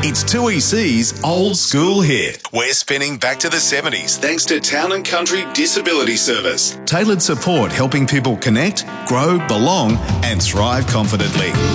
It's 2EC's Old School Hit. We're spinning back to the 70s thanks to Town and Country Disability Service. Tailored support helping people connect, grow, belong and thrive confidently.